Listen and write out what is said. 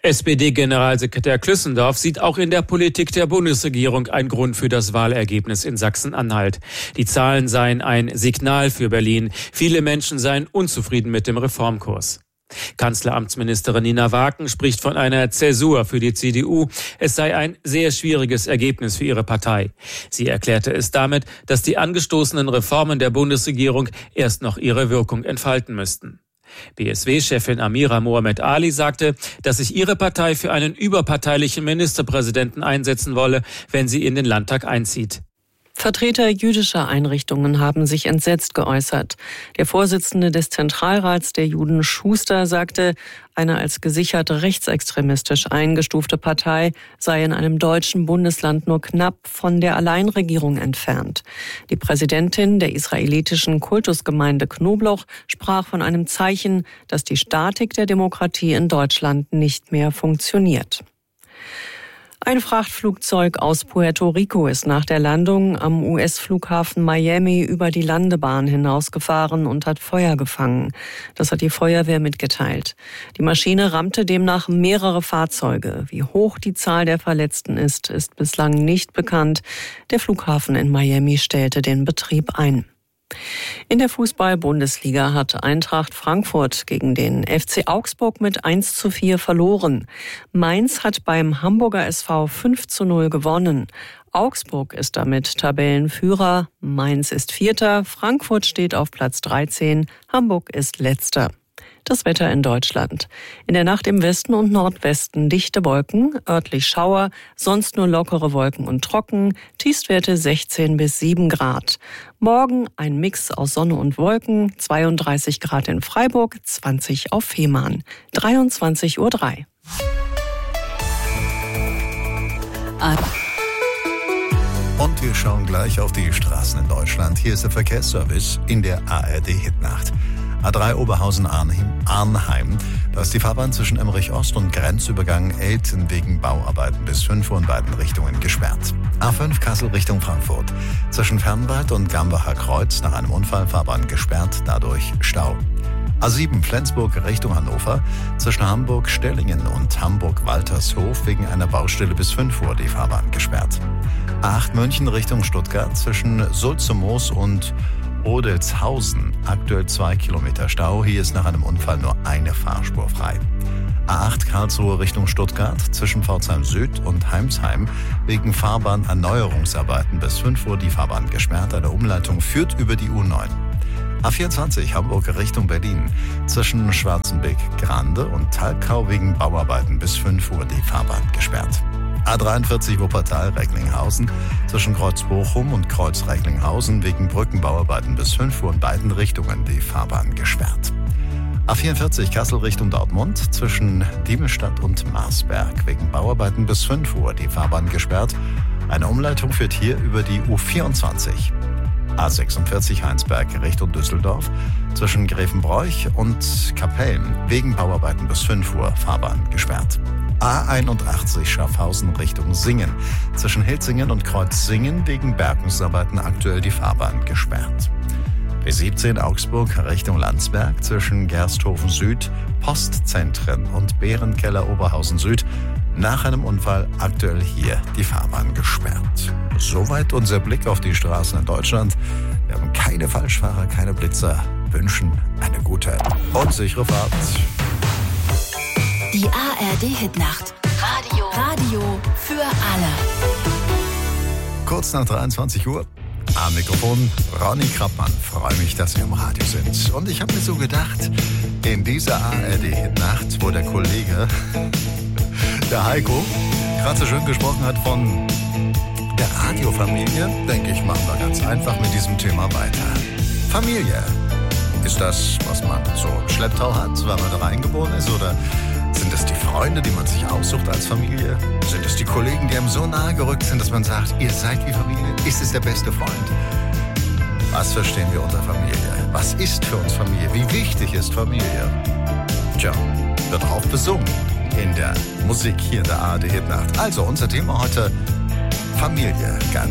SPD-Generalsekretär Klüssendorf sieht auch in der Politik der Bundesregierung einen Grund für das Wahlergebnis in Sachsen-Anhalt. Die Zahlen seien ein Signal für Berlin. Viele Menschen seien unzufrieden mit dem Reformkurs. Kanzleramtsministerin Nina Waken spricht von einer Zäsur für die CDU. Es sei ein sehr schwieriges Ergebnis für ihre Partei. Sie erklärte es damit, dass die angestoßenen Reformen der Bundesregierung erst noch ihre Wirkung entfalten müssten. BSW-Chefin Amira Mohamed Ali sagte, dass sich ihre Partei für einen überparteilichen Ministerpräsidenten einsetzen wolle, wenn sie in den Landtag einzieht. Vertreter jüdischer Einrichtungen haben sich entsetzt geäußert. Der Vorsitzende des Zentralrats der Juden, Schuster, sagte, eine als gesichert rechtsextremistisch eingestufte Partei sei in einem deutschen Bundesland nur knapp von der Alleinregierung entfernt. Die Präsidentin der israelitischen Kultusgemeinde Knobloch sprach von einem Zeichen, dass die Statik der Demokratie in Deutschland nicht mehr funktioniert. Ein Frachtflugzeug aus Puerto Rico ist nach der Landung am US-Flughafen Miami über die Landebahn hinausgefahren und hat Feuer gefangen. Das hat die Feuerwehr mitgeteilt. Die Maschine rammte demnach mehrere Fahrzeuge. Wie hoch die Zahl der Verletzten ist bislang nicht bekannt. Der Flughafen in Miami stellte den Betrieb ein. In der Fußball-Bundesliga hat Eintracht Frankfurt gegen den FC Augsburg mit 1:4 verloren. Mainz hat beim Hamburger SV 5:0 gewonnen. Augsburg ist damit Tabellenführer, Mainz ist Vierter, Frankfurt steht auf Platz 13, Hamburg ist Letzter. Das Wetter in Deutschland. In der Nacht im Westen und Nordwesten dichte Wolken, örtlich Schauer, sonst nur lockere Wolken und trocken, Tiefstwerte 16 bis 7 Grad. Morgen ein Mix aus Sonne und Wolken, 32 Grad in Freiburg, 20 auf Fehmarn. 23:03 Uhr. Und wir schauen gleich auf die Straßen in Deutschland. Hier ist der Verkehrsservice in der ARD-Hitnacht. A3 Oberhausen-Arnheim. Da ist die Fahrbahn zwischen Emmerich Ost und Grenzübergang Elten wegen Bauarbeiten bis 5 Uhr in beiden Richtungen gesperrt. A5 Kassel Richtung Frankfurt. Zwischen Fernwald und Gambacher Kreuz nach einem Unfall Fahrbahn gesperrt, dadurch Stau. A7 Flensburg Richtung Hannover. Zwischen Hamburg-Stellingen und Hamburg-Waltershof wegen einer Baustelle bis 5 Uhr die Fahrbahn gesperrt. A8 München Richtung Stuttgart. Zwischen Sulzemoos und Odelshausen aktuell 2 Kilometer Stau. Hier ist nach einem Unfall nur eine Fahrspur frei. A8 Karlsruhe Richtung Stuttgart zwischen Pforzheim Süd und Heimsheim wegen Fahrbahnerneuerungsarbeiten bis 5 Uhr die Fahrbahn gesperrt. Eine Umleitung führt über die U9. A24 Hamburg Richtung Berlin zwischen Schwarzenbeck-Grande und Talkau wegen Bauarbeiten bis 5 Uhr die Fahrbahn gesperrt. A43 Wuppertal-Recklinghausen zwischen Kreuz Bochum und Kreuz Recklinghausen wegen Brückenbauarbeiten bis 5 Uhr in beiden Richtungen die Fahrbahn gesperrt. A44 Kassel Richtung Dortmund zwischen Diemelstadt und Marsberg wegen Bauarbeiten bis 5 Uhr die Fahrbahn gesperrt. Eine Umleitung führt hier über die U24. A46 Heinsberg Richtung Düsseldorf zwischen Grevenbroich und Kapellen wegen Bauarbeiten bis 5 Uhr Fahrbahn gesperrt. A81 Schaffhausen Richtung Singen. Zwischen Hilzingen und Kreuzsingen wegen Bergungsarbeiten aktuell die Fahrbahn gesperrt. B17 Augsburg Richtung Landsberg zwischen Gersthofen Süd, Postzentren und Bärenkeller Oberhausen Süd. Nach einem Unfall aktuell hier die Fahrbahn gesperrt. Soweit unser Blick auf die Straßen in Deutschland. Wir haben keine Falschfahrer, keine Blitzer. Wünschen eine gute und sichere Fahrt. Die ARD-Hitnacht. Radio für alle. Kurz nach 23 Uhr. Am Mikrofon Ronny Krappmann. Freue mich, dass Sie im Radio sind. Und ich habe mir so gedacht, in dieser ARD-Hitnacht, wo der Kollege, der Heiko, gerade so schön gesprochen hat von der Radiofamilie, denke ich, machen wir ganz einfach mit diesem Thema weiter. Familie. Ist das, was man so im Schlepptau hat, weil man da reingeboren ist? Oder sind es die Freunde, die man sich aussucht als Familie? Sind es die Kollegen, die einem so nahe gerückt sind, dass man sagt, ihr seid wie Familie? Ist es der beste Freund? Was verstehen wir unter Familie? Was ist für uns Familie? Wie wichtig ist Familie? Tja, wird auch besungen in der Musik hier in der ARD-Hitnacht. Also unser Thema heute Familie, ganz